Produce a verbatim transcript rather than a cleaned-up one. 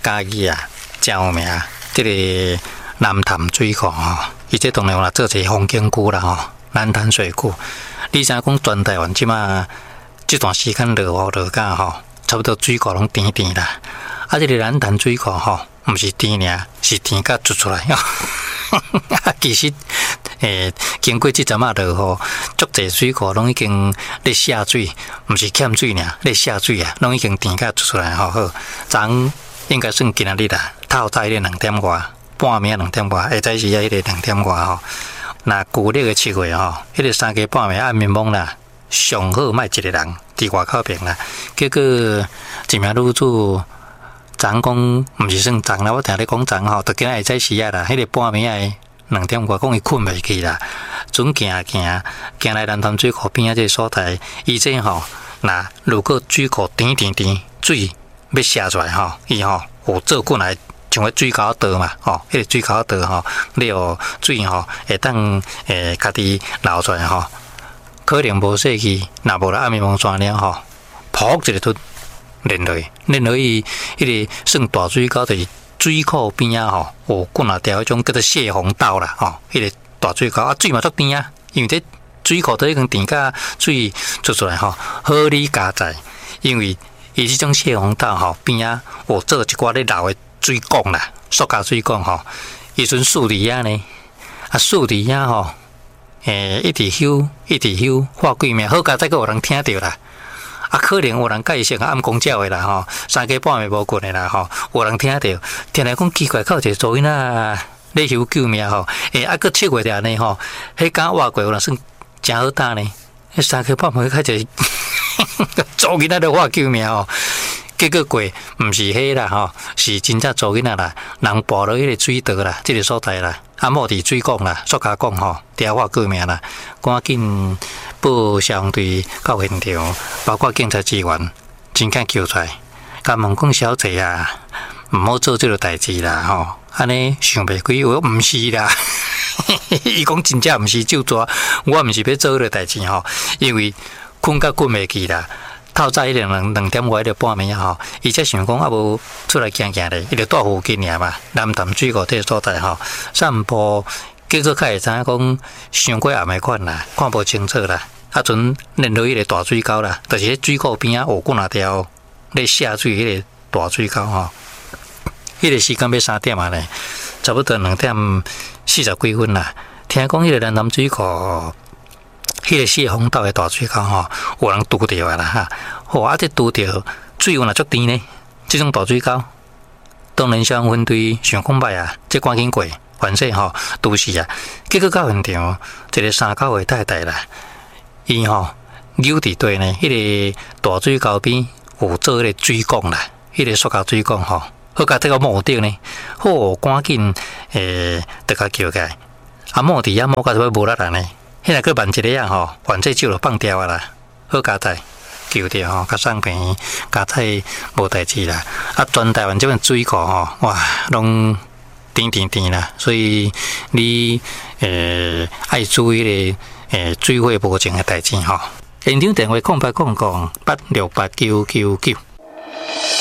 嘉义啊，真有名。这个南潭水库吼，伊这当然啦做一个风景区啦吼，南潭水库。你知影讲全台湾即马这段时间落雨落甲吼，差不多水库拢甜甜啦。啊，这个南潭水库吼，毋是甜尔，是甜甲出出来。啊，其实诶，经过即阵啊落雨，足侪水库拢已经咧下水，毋是欠水尔，咧下水啊，拢已经甜甲出出来吼。好，昨应该算今仔日啦，透早迄个两点外，半暝两点外，下早时啊迄个两点外吼。那旧历个七月吼，迄个三更半暝暗暝蒙啦，上好卖一个人伫外口边啦。结果一名女主，昨讲毋是算昨啦，我听你讲昨吼，就今仔下早时啊啦，迄个半暝啊两点外，讲伊困袂去啦，准行行行来南潭水库边啊这个所在，伊这吼，那如果水库甜甜甜，水要射出来吼，伊吼有做过来。像个水沟倒嘛，吼，迄个水沟倒吼，你哦水吼会当诶家己流出来吼，可能无细去，若无咧暗暝蒙山了吼，噗一个突连落去，连落去迄个算大水沟就是水库边啊吼，有几若条迄种叫做泄洪道啦，吼，迄个大水沟啊水嘛足甜啊，因为这水库都已经甜甲水出出来吼，好理加在，因为伊即种泄洪道吼边啊有做一寡咧流的。水管啦，塑胶水管吼，伊阵树伫遐呢，啊树伫遐吼，诶一直修一直修，画几名，好佳再个有人听到啦，啊可能有人介绍暗公鸟的啦吼，三更半暝无困的啦吼，有人听到，听来讲奇怪，靠一个噪音啊，咧求救命吼，诶啊个七月了呢吼，迄敢活过有人算真好打呢，迄三更半暝开一个噪音啊咧活救命吼。结果过毋是迄啦吼，是真正做囡仔啦，人跋落迄个水道啦，即、這個所在啦，啊莫伫水管啦，塑胶管吼，电话救命啦，赶紧报消防队到现场，包括警察支援，真敢救出来。甲问讲小姐啊，毋好做即个代志啦吼，安尼想袂开，我毋是啦，伊讲真正毋是就抓，我毋是要做迄个代志吼，因为困甲困袂去啦。透早迄个两两点外，迄个半暝吼，伊才想讲啊无出来行行咧，伊就住附近尔嘛，南潭水库这个所在吼，散步，结果较会知影讲，伤过暗的款啦，看无清楚啦，啊阵连落迄个大水沟啦，就是迄水库边啊有几若条咧下水迄个大水沟吼，迄个时间要三点啊咧，差不多两点四十几分啦，听讲迄个南潭水库。迄个泄洪道的大水沟吼，有人拄着啊啦哈！好啊，这拄着水有若足甜呢，这种大水沟，当然消防分队想讲歹啊，这赶紧过，反正吼都是啊。结果到现场，一个三九岁太太啦，伊吼扭伫对呢，迄个大水沟边有做迄个水管啦，迄个塑胶水管吼，好甲这个木顶呢，好赶紧诶，得甲叫起来，啊木伫遐木甲做要无力人呢。迄若个万一个啊吼，反正就落放掉啊啦，好佳哉救着吼，较送病，佳哉无代志啦。啊，全台湾这边水库吼，哇，拢甜甜甜啦，所以你诶爱注意咧，诶水火无情的代志吼。现场电话空八空空八六八九九九。